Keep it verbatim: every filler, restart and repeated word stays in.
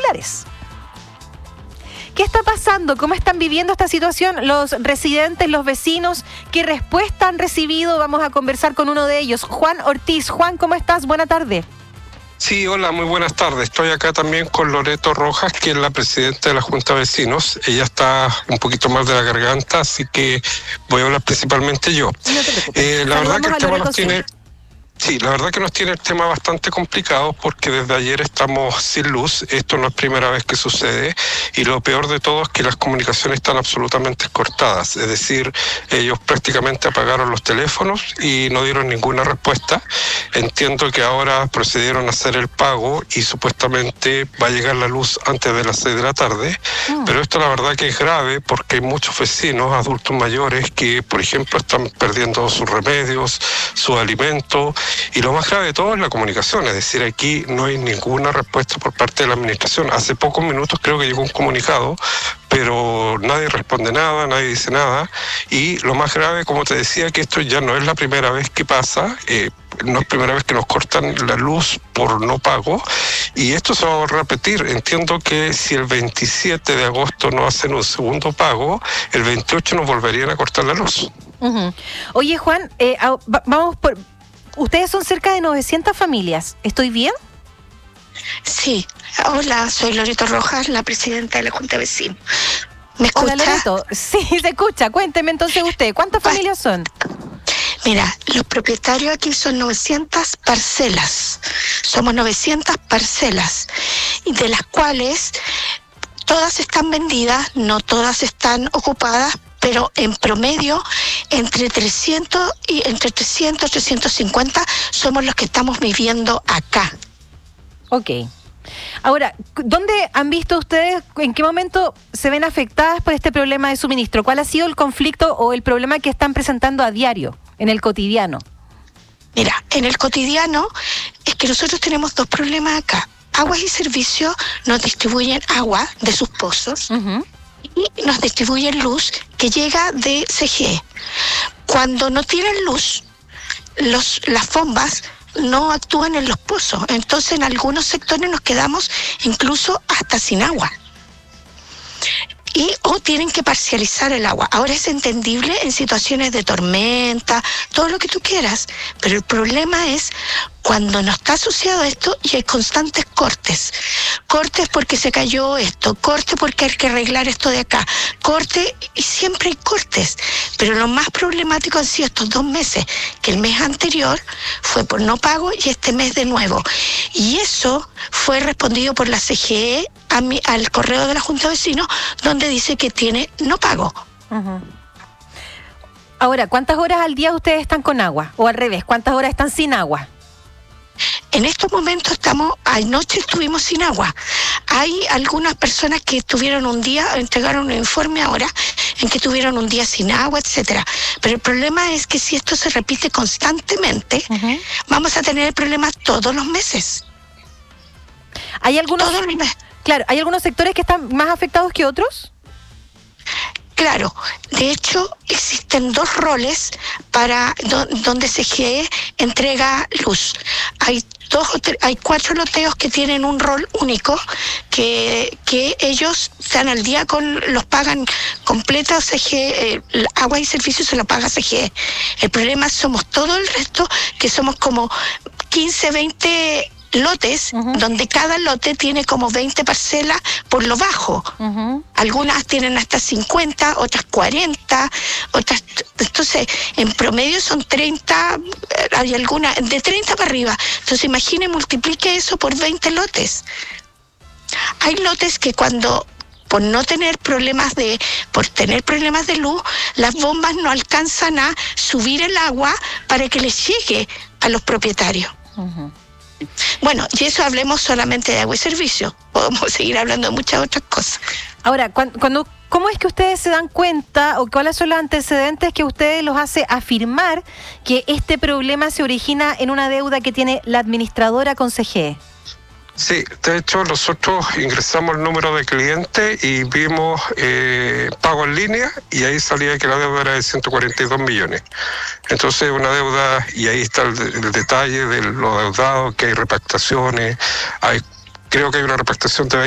dólares. ¿Qué está pasando? ¿Cómo están viviendo esta situación los residentes, los vecinos? ¿Qué respuesta han recibido? Vamos a conversar con uno de ellos, Juan Ortiz. Juan, ¿cómo estás? Buena tarde. Sí, hola, muy buenas tardes. Estoy acá también con Loreto Rojas, que es la presidenta de la Junta de Vecinos. Ella está un poquito mal de la garganta, así que voy a hablar principalmente yo. No te preocupes. Eh, la verdad que el tema nos tiene... Sí. Sí, la verdad que nos tiene el tema bastante complicado porque desde ayer estamos sin luz. Esto no es primera vez que sucede y lo peor de todo es que las comunicaciones están absolutamente cortadas. Es decir, ellos prácticamente apagaron los teléfonos y no dieron ninguna respuesta. Entiendo que ahora procedieron a hacer el pago y supuestamente va a llegar la luz antes de las seis de la tarde. Mm. Pero esto la verdad que es grave porque hay muchos vecinos, adultos mayores, que por ejemplo están perdiendo sus remedios, sus alimentos. Y lo más grave de todo es la comunicación, es decir, aquí no hay ninguna respuesta por parte de la administración. Hace pocos minutos creo que llegó un comunicado, pero nadie responde nada, nadie dice nada. Y lo más grave, como te decía, que esto ya no es la primera vez que pasa, eh, no es la primera vez que nos cortan la luz por no pago, y esto se va a repetir. Entiendo que si el veintisiete de agosto no hacen un segundo pago, el veintiocho nos volverían a cortar la luz. Uh-huh. Oye, Juan, eh, vamos por... Ustedes son cerca de novecientas familias, ¿estoy bien? Sí, hola, soy Loreto Rojas, la presidenta de la Junta de Vecinos. ¿Me escucha? Hola, Loreto, sí, se escucha. Cuénteme entonces usted, ¿cuántas pues, familias son? Mira, los propietarios aquí son novecientas parcelas, somos novecientas parcelas, y de las cuales todas están vendidas, no todas están ocupadas, pero en promedio entre trescientos y entre trescientos, trescientos cincuenta somos los que estamos viviendo acá. Ok. Ahora, ¿dónde han visto ustedes, en qué momento se ven afectadas por este problema de suministro? ¿Cuál ha sido el conflicto o el problema que están presentando a diario, en el cotidiano? Mira, en el cotidiano es que nosotros tenemos dos problemas acá. Aguas y Servicios nos distribuyen agua de sus pozos. Uh-huh. Y nos distribuyen luz que llega de C G E. Cuando no tienen luz, los, las bombas no actúan en los pozos. Entonces en algunos sectores nos quedamos incluso hasta sin agua. Y o tienen que parcializar el agua. Ahora es entendible en situaciones de tormenta, todo lo que tú quieras, pero el problema es cuando no está asociado a esto y hay constantes cortes. Cortes porque se cayó esto, corte porque hay que arreglar esto de acá, corte, y siempre hay cortes. Pero lo más problemático han sido estos dos meses, que el mes anterior fue por no pago y este mes de nuevo. Y eso fue respondido por la C G E a mi, al correo de la Junta de Vecinos, donde dice que tiene no pago. Uh-huh. Ahora, ¿cuántas horas al día ustedes están con agua? O al revés, ¿cuántas horas están sin agua? En estos momentos estamos, anoche estuvimos sin agua. Hay algunas personas que tuvieron un día, entregaron un informe ahora, en que tuvieron un día sin agua, etcétera. Pero el problema es que si esto se repite constantemente, uh-huh. vamos a tener problemas todos los meses. ¿Hay algunos, todos los meses. Claro, ¿hay algunos sectores que están más afectados que otros? Claro, de hecho existen dos roles para do, donde C G E entrega luz. Hay dos, hay cuatro loteos que tienen un rol único, que, que ellos están al día con, los pagan completa C G E, eh, agua y servicios se lo paga C G E. El problema somos todo el resto, que somos como quince, veinte lotes, uh-huh. donde cada lote tiene como veinte parcelas por lo bajo. Uh-huh. Algunas tienen hasta cincuenta, otras cuarenta, otras, entonces en promedio son treinta, hay algunas de treinta para arriba. Entonces imagine, multiplique eso por veinte lotes. Hay lotes que cuando por no tener problemas de, por tener problemas de luz, las bombas no alcanzan a subir el agua para que les llegue a los propietarios. Uh-huh. Bueno, y eso hablemos solamente de agua y servicio. Podemos seguir hablando de muchas otras cosas. Ahora, cuando, cuando, ¿cómo es que ustedes se dan cuenta o cuáles son los antecedentes que ustedes los hace afirmar que este problema se origina en una deuda que tiene la administradora con C G E? Sí, de hecho nosotros ingresamos el número de cliente y vimos eh, pago en línea y ahí salía que la deuda era de ciento cuarenta y dos millones. Entonces una deuda, y ahí está el, el detalle de los deudados, que hay repactaciones, hay, creo que hay una repactación de